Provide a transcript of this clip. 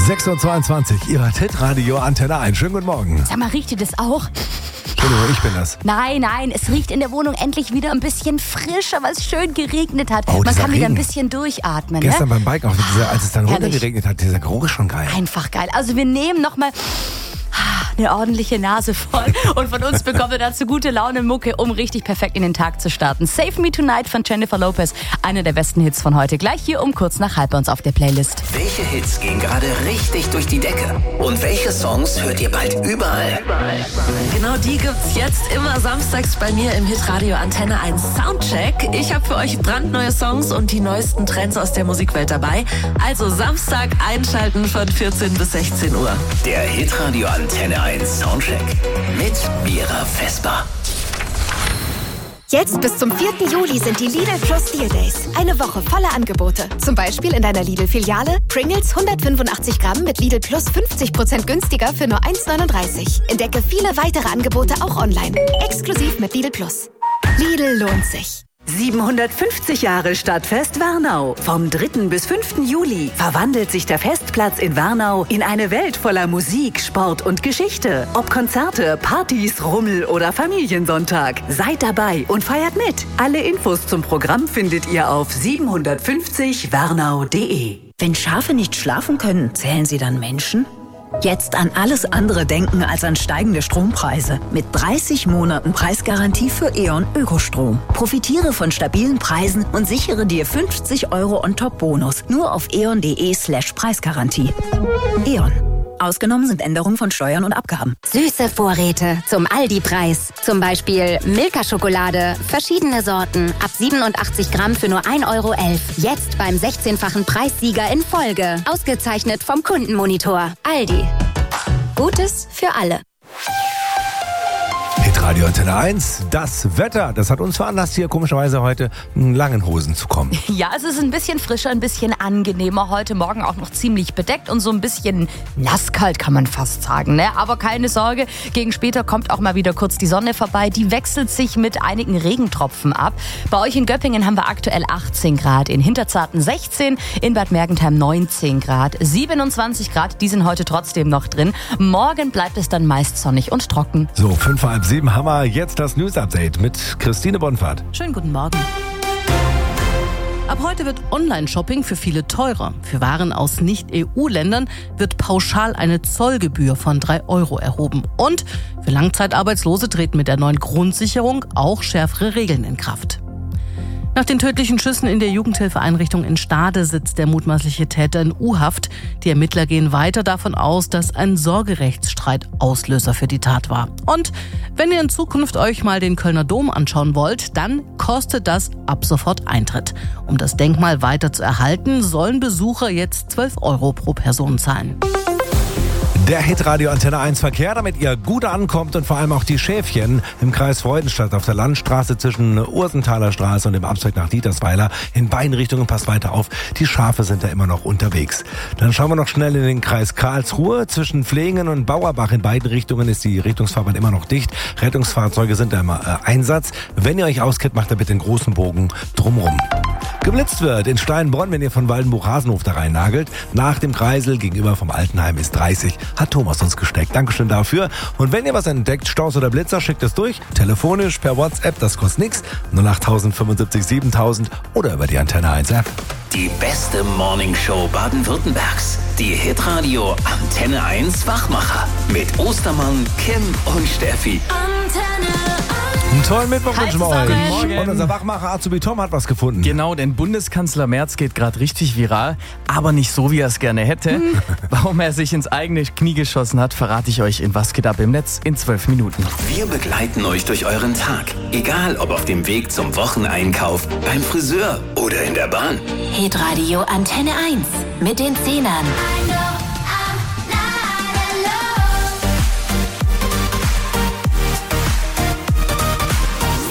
6:22 Uhr, Ihr Hitradio Antenne 1. Schönen guten Morgen. Sag mal, riecht ihr das auch? Entschuldigung, ich bin das. Nein, es riecht in der Wohnung endlich wieder ein bisschen frischer, weil es schön geregnet hat. Oh, Man kann wieder ein Regen. bisschen durchatmen. Gestern Ne? beim Bike auch, als es dann Herrlich. runtergeregnet hat, dieser Geruch ist schon geil. Einfach geil. Also wir nehmen nochmal eine ordentliche Nase voll und von uns bekommen wir dazu gute Laune Mucke, um richtig perfekt in den Tag zu starten. Save Me Tonight von Jennifer Lopez, einer der besten Hits von heute. Gleich hier um kurz nach halb bei uns auf der Playlist. Welche Hits gehen gerade richtig durch die Decke? Und welche Songs hört ihr bald überall? Genau die gibt's jetzt immer samstags bei mir im Hitradio Antenne 1 Soundcheck. Ich habe für euch brandneue Songs und die neuesten Trends aus der Musikwelt dabei. Also Samstag einschalten von 14 bis 16 Uhr. Der Hitradio Antenne 1 Soundcheck mit Mira Vesper. Jetzt bis zum 4. Juli sind die Lidl Plus Deal Days. Eine Woche voller Angebote. Zum Beispiel in deiner Lidl-Filiale Pringles 185 Gramm mit Lidl Plus 50% günstiger für nur 1,39. Entdecke viele weitere Angebote auch online. Exklusiv mit Lidl Plus. Lidl lohnt sich. 750 Jahre Stadtfest Warnau. Vom 3. bis 5. Juli verwandelt sich der Festplatz in Warnau in eine Welt voller Musik, Sport und Geschichte. Ob Konzerte, Partys, Rummel oder Familiensonntag. Seid dabei und feiert mit. Alle Infos zum Programm findet ihr auf 750warnau.de. Wenn Schafe nicht schlafen können, zählen sie dann Menschen? Jetzt an alles andere denken als an steigende Strompreise. Mit 30 Monaten Preisgarantie für E.ON Ökostrom. Profitiere von stabilen Preisen und sichere dir 50 € On-Top-Bonus. Nur auf eon.de/Preisgarantie. E.ON. Ausgenommen sind Änderungen von Steuern und Abgaben. Süße Vorräte zum Aldi-Preis. Zum Beispiel Milka-Schokolade, verschiedene Sorten, ab 87 Gramm für nur 1,11 €. Jetzt beim 16-fachen Preissieger in Folge. Ausgezeichnet vom Kundenmonitor. Aldi. Gutes für alle. Hitradio Antenne 1, das Wetter, das hat uns veranlasst, hier komischerweise heute in langen Hosen zu kommen. Ja, es ist ein bisschen frischer, ein bisschen angenehmer. Heute Morgen auch noch ziemlich bedeckt und so ein bisschen nasskalt, kann man fast sagen. Ne? Aber keine Sorge, gegen später kommt auch mal wieder kurz die Sonne vorbei. Die wechselt sich mit einigen Regentropfen ab. Bei euch in Göppingen haben wir aktuell 18 Grad, in Hinterzarten 16, in Bad Mergentheim 19 Grad, 27 Grad, die sind heute trotzdem noch drin. Morgen bleibt es dann meist sonnig und trocken. So, 5:30 haben wir jetzt das News-Update mit Christine Bonfahrt. Schönen guten Morgen. Ab heute wird Online-Shopping für viele teurer. Für Waren aus Nicht-EU-Ländern wird pauschal eine Zollgebühr von 3 € erhoben. Und für Langzeitarbeitslose treten mit der neuen Grundsicherung auch schärfere Regeln in Kraft. Nach den tödlichen Schüssen in der Jugendhilfeeinrichtung in Stade sitzt der mutmaßliche Täter in U-Haft. Die Ermittler gehen weiter davon aus, dass ein Sorgerechtsstreit Auslöser für die Tat war. Und wenn ihr in Zukunft euch mal den Kölner Dom anschauen wollt, dann kostet das ab sofort Eintritt. Um das Denkmal weiter zu erhalten, sollen Besucher jetzt 12 € pro Person zahlen. Der Hitradio Antenne 1 Verkehr, damit ihr gut ankommt und vor allem auch die Schäfchen im Kreis Freudenstadt auf der Landstraße zwischen Ursenthaler Straße und dem Abzweig nach Dietersweiler. In beiden Richtungen, passt weiter auf, die Schafe sind da immer noch unterwegs. Dann schauen wir noch schnell in den Kreis Karlsruhe. Zwischen Pflegen und Bauerbach in beiden Richtungen ist die Richtungsfahrbahn immer noch dicht. Rettungsfahrzeuge sind da im Einsatz. Wenn ihr euch auskennt, macht ihr bitte den großen Bogen drumrum. Geblitzt wird in Steinbronn, wenn ihr von Waldenbuch-Hasenhof da rein nagelt. Nach dem Kreisel gegenüber vom Altenheim ist 30. Hat Thomas uns gesteckt. Dankeschön dafür. Und wenn ihr was entdeckt, Staus oder Blitzer, schickt es durch. Telefonisch, per WhatsApp, das kostet nichts. 08000 75 7000 oder über die Antenne 1 App. Die beste Morningshow Baden-Württembergs. Die Hitradio Antenne 1 Wachmacher. Mit Ostermann, Kim und Steffi. Einen tollen Mittwoch wünschen wir euch. Guten Morgen. Und unser Wachmacher Azubi Tom hat was gefunden. Genau, denn Bundeskanzler Merz geht gerade richtig viral, aber nicht so, wie er es gerne hätte. Warum er sich ins eigene Knie geschossen hat, verrate ich euch in Was geht ab im Netz in 12 Minuten. Wir begleiten euch durch euren Tag. Egal, ob auf dem Weg zum Wocheneinkauf, beim Friseur oder in der Bahn. Hitradio Antenne 1 mit den Zehnern.